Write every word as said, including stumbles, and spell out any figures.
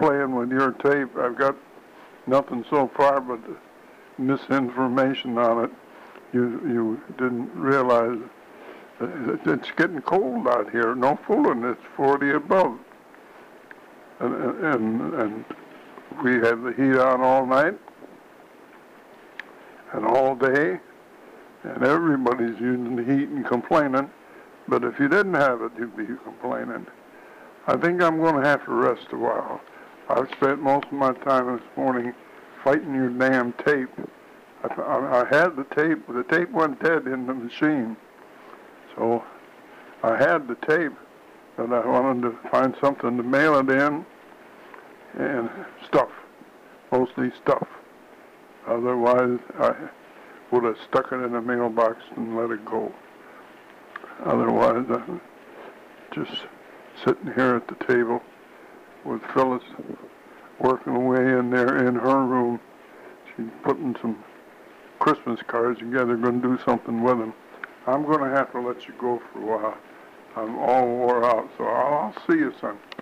playing with your tape. I've got nothing so far but misinformation on it. You you didn't realize that it's getting cold out here. No fooling, it's forty above. And, and, and we have the heat on all night and all day, and everybody's using the heat and complaining. But if you didn't have it, you'd be complaining. I think I'm going to have to rest a while. I've spent most of my time this morning fighting your damn tape. I, I, I had the tape, but the tape went dead in the machine. So I had the tape, but I wanted to find something to mail it in, and stuff, mostly stuff. Otherwise, I would have stuck it in a mailbox and let it go. Otherwise, I'm just sitting here at the table with Phyllis working away in there in her room. She's putting some Christmas cards together, going to do something with them. I'm going to have to let you go for a while. I'm all wore out, so I'll, I'll see you, son.